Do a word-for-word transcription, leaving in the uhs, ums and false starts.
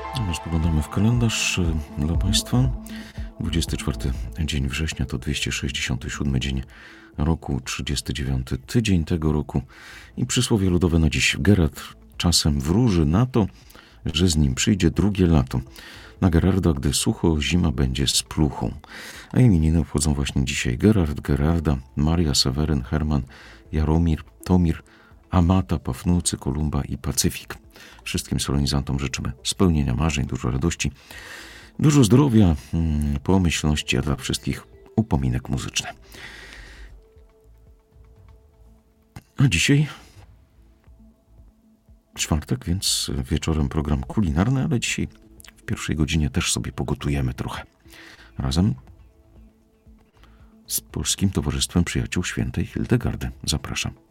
No, spoglądamy w kalendarz y, dla Państwa. dwudziesty czwarty dzień września to dwieście sześćdziesiąty siódmy dzień roku, trzydziesty dziewiąty tydzień tego roku i przysłowie ludowe na dziś. Gerard czasem wróży na to, że z nim przyjdzie drugie lato. Na Gerarda, gdy sucho, zima będzie z pluchą. A imieniny obchodzą właśnie dzisiaj Gerard, Gerarda, Maria, Seweryn, Herman, Jaromir, Tomir, Amata, Pafnucy, Kolumba i Pacyfik. Wszystkim solenizantom życzymy spełnienia marzeń, dużo radości, dużo zdrowia, pomyślności, a dla wszystkich upominek muzyczny. A dzisiaj czwartek, więc wieczorem program kulinarny, ale dzisiaj w pierwszej godzinie też sobie pogotujemy trochę. Razem z Polskim Towarzystwem Przyjaciół Świętej Hildegardy. Zapraszam.